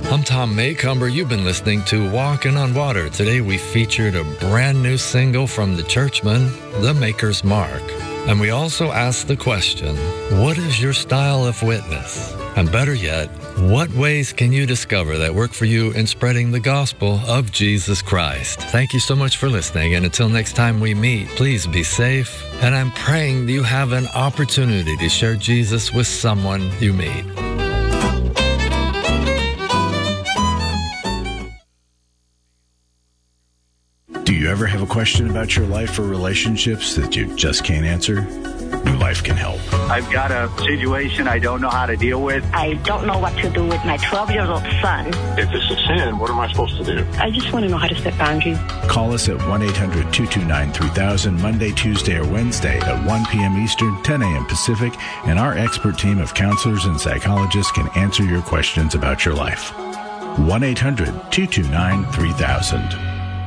I'm Tom Maycumber. You've been listening to Walking on Water. Today we featured a brand new single from the Churchmen, The Maker's Mark. And we also asked the question, what is your style of witness? And better yet, what ways can you discover that work for you in spreading the gospel of Jesus Christ? Thank you so much for listening. And until next time we meet, please be safe. And I'm praying you have an opportunity to share Jesus with someone you meet. Do you ever have a question about your life or relationships that you just can't answer? New Life can help. I've got a situation I don't know how to deal with. I don't know what to do with my 12-year-old son. If it's a sin, what am I supposed to do? I just want to know how to set boundaries. Call us at 1-800-229-3000 Monday, Tuesday, or Wednesday at 1 p.m. Eastern, 10 a.m. Pacific, and our expert team of counselors and psychologists can answer your questions about your life. 1-800-229-3000.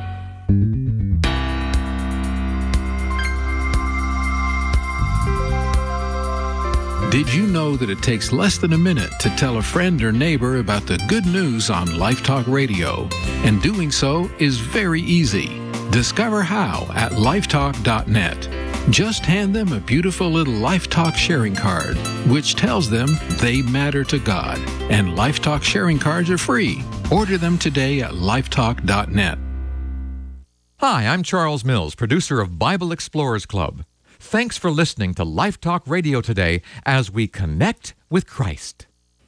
Did you know that it takes less than a minute to tell a friend or neighbor about the good news on Life Talk Radio? And doing so is very easy. Discover how at lifetalk.net. Just hand them a beautiful little Life Talk sharing card, which tells them they matter to God. And Life Talk sharing cards are free. Order them today at lifetalk.net. Hi, I'm Charles Mills, producer of Bible Explorers Club. Thanks for listening to Life Talk Radio today as we connect with Christ.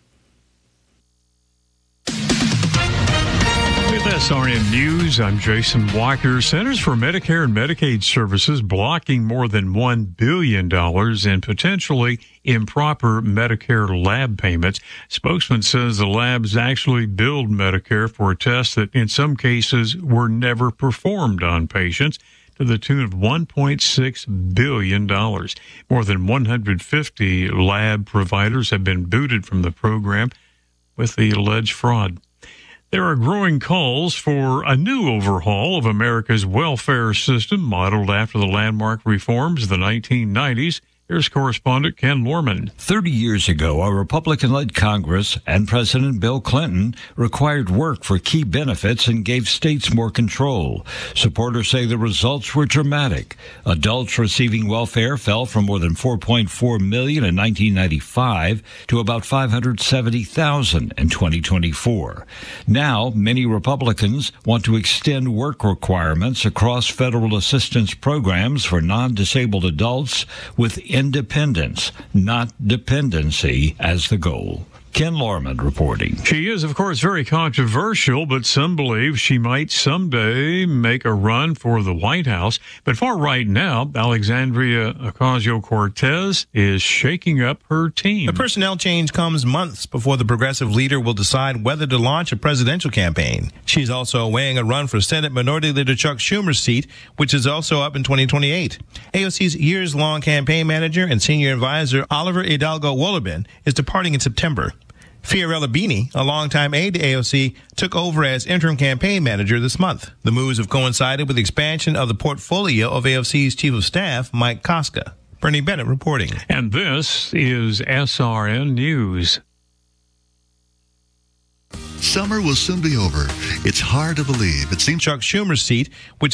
With SRN News, I'm Jason Walker. Centers for Medicare and Medicaid Services blocking more than $1 billion in potentially improper Medicare lab payments. Spokesman says the labs actually billed Medicare for tests that in some cases were never performed on patients, to the tune of $1.6 billion. More than 150 lab providers have been booted from the program with the alleged fraud. There are growing calls for a new overhaul of America's welfare system modeled after the landmark reforms of the 1990s. Here's correspondent Ken Lorman. 30 years ago, a Republican-led Congress and President Bill Clinton required work for key benefits and gave states more control. Supporters say the results were dramatic. Adults receiving welfare fell from more than 4.4 million in 1995 to about 570,000 in 2024. Now, many Republicans want to extend work requirements across federal assistance programs for non-disabled adults with independence, not dependency, as the goal. Ken Lorman reporting. She is, of course, very controversial, but some believe she might someday make a run for the White House. But for right now, Alexandria Ocasio-Cortez is shaking up her team. The personnel change comes months before the progressive leader will decide whether to launch a presidential campaign. She's also weighing a run for Senate Minority Leader Chuck Schumer's seat, which is also up in 2028. AOC's years-long campaign manager and senior advisor Oliver Hidalgo Wolobin is departing in September. Fiorella Bini, a longtime aide to AOC, took over as interim campaign manager this month. The moves have coincided with the expansion of the portfolio of AOC's chief of staff, Mike Koska. Bernie Bennett reporting. And this is SRN News. Summer will soon be over. It's hard to believe. It seems Chuck Schumer's seat, which